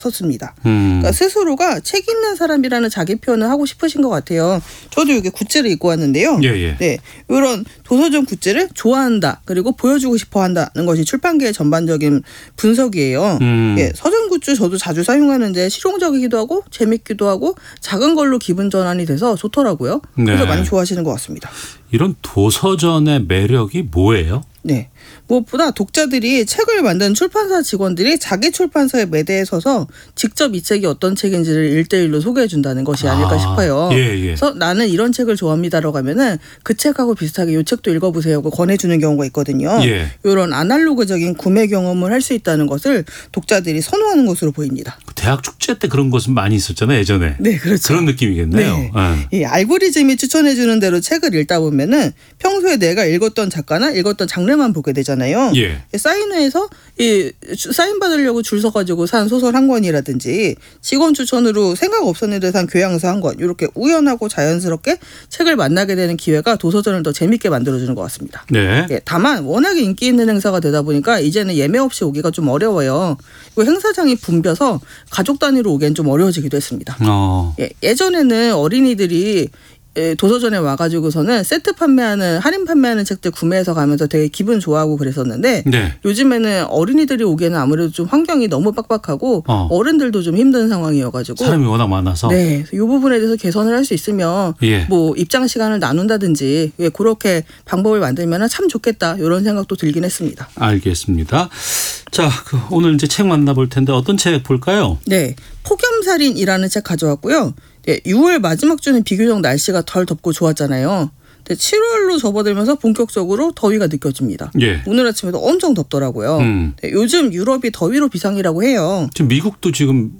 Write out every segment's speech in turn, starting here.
섰습니다. 그러니까 스스로가 책 읽는 사람이라는 자기 표현을 하고 싶으신 것 같아요. 저도 이게 굿즈를 입고 왔는데요. 예. 네, 이런 도서전 굿즈를 좋아한다 그리고 보여주고 싶어한다는 것이 출판계의 전반적인 분석이에요. 예, 서점 굿즈 저도 자주 사용하는데 실용적이기도 하고 재밌기도 하고 작은 걸로 기분 전환이 돼서 좋더라고요. 그래서 많이 좋아하시는 것 같습니다. 이런 도서전의 매력이 뭐예요? 네. 무엇보다 독자들이 책을 만든 출판사 직원들이 자기 출판사에 매대에 서서 직접 이 책이 어떤 책인지를 1대1로 소개해 준다는 것이 아닐까 싶어요. 예. 그래서 나는 이런 책을 좋아합니다라고 하면은 그 책하고 비슷하게 이 책도 읽어보세요 하고 권해주는 경우가 있거든요. 예. 이런 아날로그적인 구매 경험을 할 수 있다는 것을 독자들이 선호하는 것으로 보입니다. 대학 축제 때 그런 것은 많이 있었잖아요, 예전에. 네, 그렇죠. 그런 느낌이겠네요. 네. 이 알고리즘이 추천해주는 대로 책을 읽다 보면은 평소에 내가 읽었던 작가나 읽었던 장르만 보게 되잖아요. 예. 사인회에서 이 사인 받으려고 줄 서가지고 산 소설 한 권이라든지 직원 추천으로 생각 없었는데 산 교양서 한 권, 이렇게 우연하고 자연스럽게 책을 만나게 되는 기회가 도서전을 더 재밌게 만들어주는 것 같습니다. 네. 예, 다만 워낙에 인기 있는 행사가 되다 보니까 이제는 예매 없이 오기가 좀 어려워요. 행사장이 붐벼서 가족 단위로 오기엔 좀 어려워지기도 했습니다. 예전에는 어린이들이 도서전에 와가지고서는 세트 판매하는 할인 판매하는 책들 구매해서 가면서 되게 기분 좋아하고 그랬었는데 네. 요즘에는 어린이들이 오기에는 아무래도 좀 환경이 너무 빡빡하고 어른들도 좀 힘든 상황이어가지고 사람이 워낙 많아서 네, 이 부분에 대해서 개선을 할 수 있으면 뭐 입장 시간을 나눈다든지 그렇게 방법을 만들면 참 좋겠다 이런 생각도 들긴 했습니다. 알겠습니다. 자, 오늘 이제 책 만나볼 텐데 어떤 책 볼까요? 네, 폭염살인이라는 책 가져왔고요. 네, 6월 마지막 주는 비교적 날씨가 덜 덥고 좋았잖아요. 7월로 접어들면서 본격적으로 더위가 느껴집니다. 예. 오늘 아침에도 엄청 덥더라고요. 네, 요즘 유럽이 더위로 비상이라고 해요. 지금 미국도 지금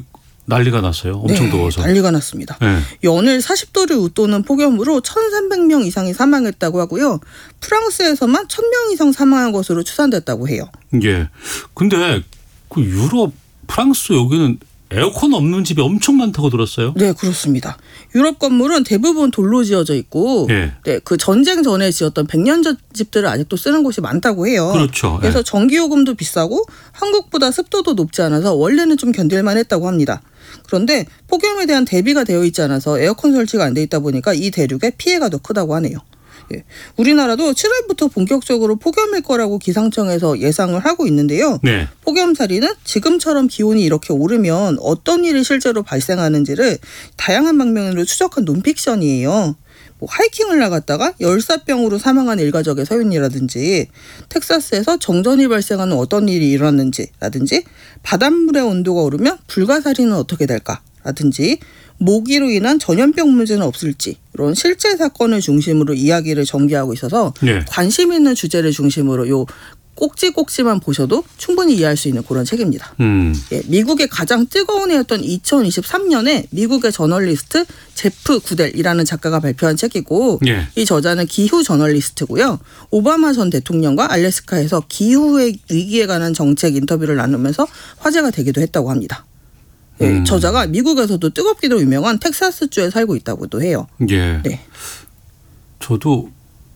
난리가 났어요. 엄청 더워서. 난리가 났습니다. 네. 연일 40도를 웃도는 폭염으로 1,300명 이상이 사망했다고 하고요. 프랑스에서만 1,000명 이상 사망한 것으로 추산됐다고 해요. 예. 근데 그 유럽, 프랑스 여기는 에어컨 없는 집이 엄청 많다고 들었어요. 네, 그렇습니다. 유럽 건물은 대부분 돌로 지어져 있고 네, 그 전쟁 전에 지었던 100년 전 집들을 아직도 쓰는 곳이 많다고 해요. 그렇죠. 그래서 전기요금도 비싸고 한국보다 습도도 높지 않아서 원래는 좀 견딜만 했다고 합니다. 그런데 폭염에 대한 대비가 되어 있지 않아서 에어컨 설치가 안 돼 있다 보니까 이 대륙의 피해가 더 크다고 하네요. 예. 우리나라도 7월부터 본격적으로 폭염일 거라고 기상청에서 예상을 하고 있는데요. 네. 폭염살이는 지금처럼 기온이 이렇게 오르면 어떤 일이 실제로 발생하는지를 다양한 방면으로 추적한 논픽션이에요. 하이킹을 나갔다가 열사병으로 사망한 일가족의 사연이라든지 텍사스에서 정전이 발생하는 어떤 일이 일어났는지라든지 바닷물의 온도가 오르면 불가사리는 어떻게 될까라든지 모기로 인한 전염병 문제는 없을지 이런 실제 사건을 중심으로 이야기를 전개하고 있어서 관심 있는 주제를 중심으로 요 꼭지꼭지만 보셔도 충분히 이해할 수 있는 그런 책입니다. 예, 미국의 가장 뜨거운 해였던 2023년에 미국의 저널리스트 제프 구델이라는 작가가 발표한 책이고 이 저자는 기후 저널리스트고요. 오바마 전 대통령과 알래스카에서 기후의 위기에 관한 정책 인터뷰를 나누면서 화제가 되기도 했다고 합니다. 예, 저자가 미국에서도 뜨겁기로 유명한 텍사스주에 살고 있다고도 해요. 예. 네. 저도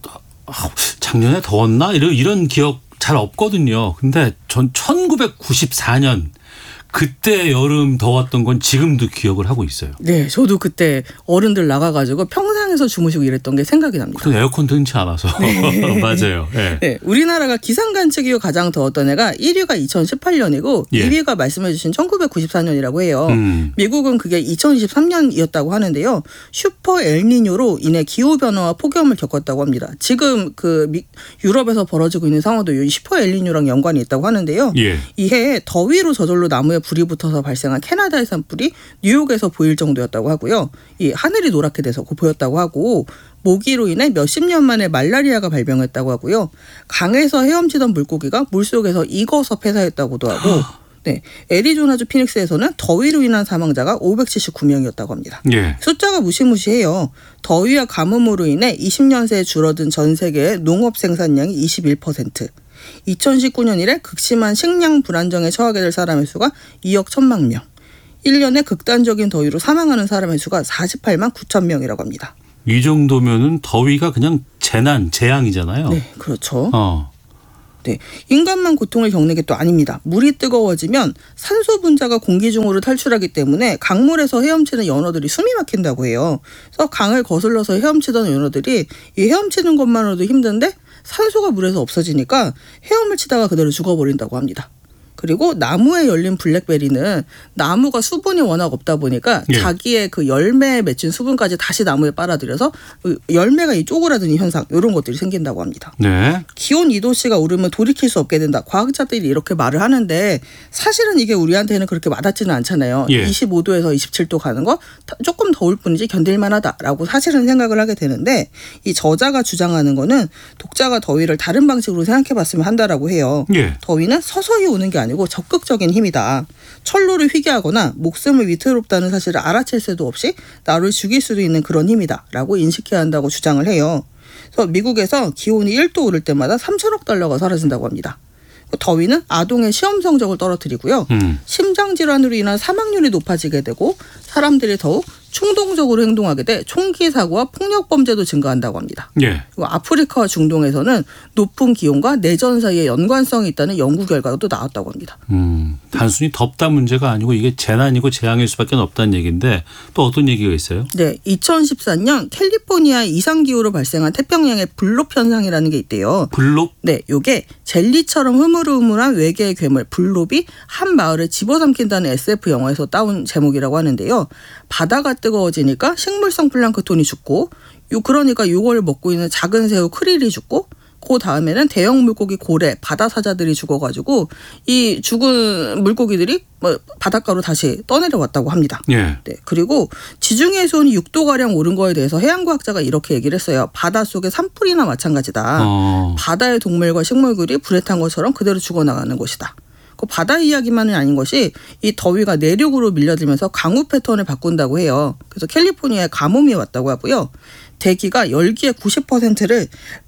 작년에 더웠나 이런 기억 잘 없거든요. 근데 전 1994년 그때 여름 더웠던 건 지금도 기억을 하고 있어요. 네, 저도 그때 어른들 나가가지고 평상에서 주무시고 이랬던 게 생각이 납니다. 그래서 에어컨 든지 않아서. 네. 맞아요. 네. 네, 우리나라가 기상관측 이후 가장 더웠던 해가 1위가 2018년이고 2위가 말씀해 주신 1994년이라고 해요. 미국은 그게 2023년이었다고 하는데요. 슈퍼 엘니뇨로 인해 기후변화와 폭염을 겪었다고 합니다. 지금 유럽에서 벌어지고 있는 상황도 이 슈퍼 엘니뇨랑 연관이 있다고 하는데요. 이 해에 더위로 저절로 나무에 불이 붙어서 발생한 캐나다의 산불이 뉴욕에서 보일 정도였다고 하고요. 이 하늘이 노랗게 돼서 보였다고 하고 모기로 인해 몇십 년 만에 말라리아가 발병했다고 하고요. 강에서 헤엄치던 물고기가 물속에서 익어서 폐사했다고도 하고 네, 애리조나주 피닉스에서는 더위로 인한 사망자가 579명이었다고 합니다. 숫자가 무시무시해요. 더위와 가뭄으로 인해 20년 새에 줄어든 전 세계의 농업 생산량이 21%. 2019년 이래 극심한 식량 불안정에 처하게 될 사람의 수가 2억 1천만 명. 1년에 극단적인 더위로 사망하는 사람의 수가 48만 9천 명이라고 합니다. 이 정도면은 더위가 그냥 재난이잖아요. 네, 그렇죠. 네, 인간만 고통을 겪는 게 또 아닙니다. 물이 뜨거워지면 산소 분자가 공기 중으로 탈출하기 때문에 강물에서 헤엄치는 연어들이 숨이 막힌다고 해요. 그래서 강을 거슬러서 헤엄치던 연어들이 이 헤엄치는 것만으로도 힘든데 산소가 물에서 없어지니까 헤엄을 치다가 그대로 죽어버린다고 합니다. 그리고 나무에 열린 블랙베리는 나무가 수분이 워낙 없다 보니까 예. 자기의 그 열매에 맺힌 수분까지 다시 나무에 빨아들여서 열매가 이 쪼그라드는 현상 이런 것들이 생긴다고 합니다. 네. 기온 2도씨가 오르면 돌이킬 수 없게 된다. 과학자들이 이렇게 말을 하는데 사실은 이게 우리한테는 그렇게 와닿지는 않잖아요. 예. 25도에서 27도 가는 거 조금 더울 뿐이지 견딜만하다라고 사실은 생각을 하게 되는데 이 저자가 주장하는 거는 독자가 더위를 다른 방식으로 생각해봤으면 한다라고 해요. 예. 더위는 서서히 오는 게 아니고 적극적인 힘이다. 철로를 휘게 하거나 목숨을 위태롭다는 사실을 알아챌 새도 없이 나를 죽일 수도 있는 그런 힘이다 라고 인식해야 한다고 주장을 해요. 그래서 미국에서 기온이 1도 오를 때마다 3천억 달러가 사라진다고 합니다. 더위는 아동의 시험 성적을 떨어뜨리고요. 심장질환으로 인한 사망률이 높아지게 되고 사람들이 더욱 충동적으로 행동하게 돼 총기 사고와 폭력 범죄도 증가한다고 합니다. 예. 그리고 아프리카와 중동에서는 높은 기온과 내전 사이에 연관성이 있다는 연구 결과가 또 나왔다고 합니다. 단순히 덥다 문제가 아니고 이게 재난이고 재앙일 수밖에 없다는 얘기인데 또 어떤 얘기가 있어요? 네, 2014년 캘리포니아 이상기후로 발생한 태평양의 블롭 현상이라는 게 있대요. 블롭? 네, 요게 젤리처럼 흐물흐물한 외계의 괴물 블롭이 한 마을을 집어삼킨다는 SF 영화에서 따온 제목이라고 하는데요. 바다가 뜨거워지니까 식물성 플랑크톤이 죽고 그러니까 이걸 먹고 있는 작은 새우 크릴이 죽고 그 다음에는 대형 물고기 고래 바다 사자들이 죽어가지고 이 죽은 물고기들이 바닷가로 다시 떠내려왔다고 합니다. 예. 네, 그리고 지중해 수온이 6도가량 오른 거에 대해서 해양과학자가 이렇게 얘기를 했어요. 바닷속의 산불이나 마찬가지다. 바다의 동물과 식물들이 불에 탄 것처럼 그대로 죽어나가는 것이다. 그 바다 이야기만은 아닌 것이 이 더위가 내륙으로 밀려들면서 강우 패턴을 바꾼다고 해요. 그래서 캘리포니아에 가뭄이 왔다고 하고요. 대기가 열기의 90%를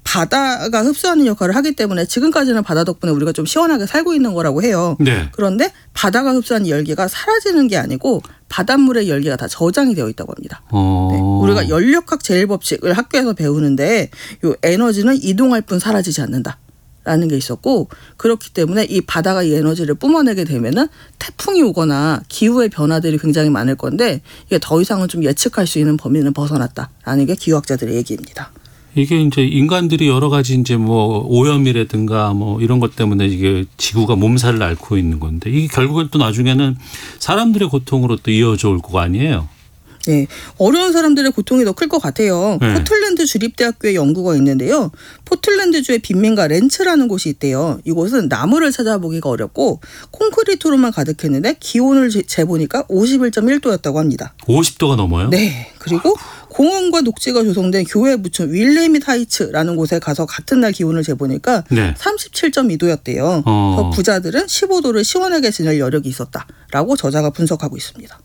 바다가 흡수하는 역할을 하기 때문에 지금까지는 바다 덕분에 우리가 좀 시원하게 살고 있는 거라고 해요. 네. 그런데 바다가 흡수한 열기가 사라지는 게 아니고 바닷물의 열기가 다 저장이 되어 있다고 합니다. 네. 우리가 연력학 제일법칙을 학교에서 배우는데 이 에너지는 이동할 뿐 사라지지 않는다. 라는 게 있었고 그렇기 때문에 이 바다가 이 에너지를 뿜어내게 되면은 태풍이 오거나 기후의 변화들이 굉장히 많을 건데 이게 더 이상은 좀 예측할 수 있는 범위는 벗어났다라는 게 기후학자들의 얘기입니다. 이게 이제 인간들이 여러 가지 이제 뭐 오염이라든가 뭐 이런 것 때문에 이게 지구가 몸살을 앓고 있는 건데 이게 결국은 또 나중에는 사람들의 고통으로 또 이어져 올 거 아니에요. 네, 어려운 사람들의 고통이 더 클 것 같아요. 네. 포틀랜드 주립대학교의 연구가 있는데요. 포틀랜드주의 빈민가 렌츠라는 곳이 있대요. 이곳은 나무를 찾아보기가 어렵고 콘크리트로만 가득했는데 기온을 재보니까 51.1도였다고 합니다. 50도가 넘어요? 네, 그리고 공원과 녹지가 조성된 교회 부촌 윌레밋 하이츠라는 곳에 가서 같은 날 기온을 재보니까 네. 37.2도였대요. 그래서 부자들은 15도를 시원하게 지낼 여력이 있었다라고 저자가 분석하고 있습니다.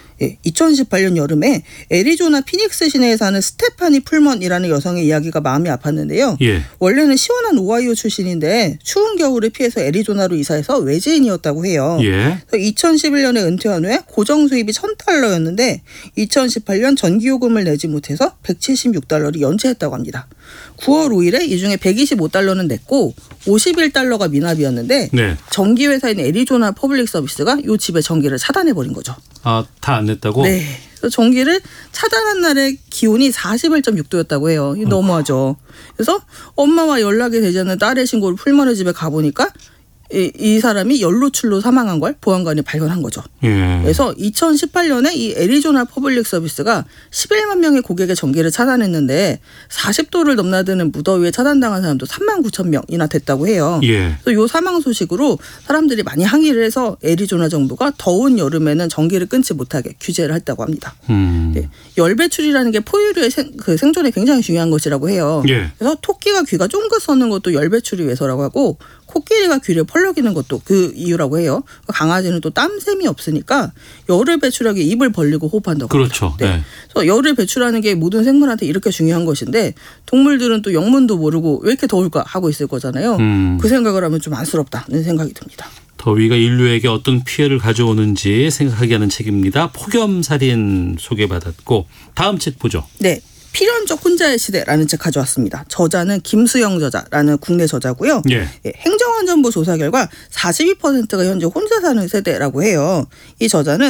2018년 여름에 애리조나 피닉스 시내에 사는 스테파니 풀먼이라는 여성의 이야기가 마음이 아팠는데요. 예. 원래는 시원한 오하이오 출신인데 추운 겨울을 피해서 애리조나로 이사해서 외지인이었다고 해요. 예. 2011년에 은퇴한 후에 고정 수입이 $1,000였는데 2018년 전기요금을 내지 못해서 $176를 연체했다고 합니다. 9월 5일에 이 중에 $125는 냈고 $51가 미납이었는데 네. 전기회사인 애리조나 퍼블릭 서비스가 이 집의 전기를 차단해버린 거죠. 아, 다 안 냈다고? 네. 그래서 전기를 차단한 날의 기온이 41.6도였다고 해요. 너무하죠. 그래서 엄마와 연락이 되지 않는 딸의 신고를 풀먼의 집에 가보니까 이 사람이 연로출로 사망한 걸 보안관이 발견한 거죠. 예. 그래서 2018년에 이 애리조나 퍼블릭 서비스가 11만 명의 고객의 전기를 차단했는데 40도를 넘나드는 무더위에 차단당한 사람도 3만 9천 명이나 됐다고 해요. 예. 그래서 이 사망 소식으로 사람들이 많이 항의를 해서 애리조나 정부가 더운 여름에는 전기를 끊지 못하게 규제를 했다고 합니다. 네. 열 배출이라는 게 포유류의 생존에 굉장히 중요한 것이라고 해요. 예. 그래서 토끼가 귀가 쫑긋 서는 것도 열 배출이 위해서라고 하고 코끼리가 귀를 펄럭이는 것도 그 이유라고 해요. 강아지는 또 땀샘이 없으니까 열을 배출하기 입을 벌리고 호흡한다고 그렇죠. 합니다. 네. 네. 그래서 열을 배출하는 게 모든 생물한테 이렇게 중요한 것인데 동물들은 또 영문도 모르고 왜 이렇게 더울까 하고 있을 거잖아요. 그 생각을 하면 좀 안쓰럽다는 생각이 듭니다. 더위가 인류에게 어떤 피해를 가져오는지 생각하게 하는 책입니다. 폭염살인 소개받았고 다음 책 보죠. 네. 필연적 혼자의 시대라는 책 가져왔습니다. 저자는 김수영 저자라는 국내 저자고요. 예. 행정안전부 조사 결과 42%가 현재 혼자 사는 세대라고 해요. 이 저자는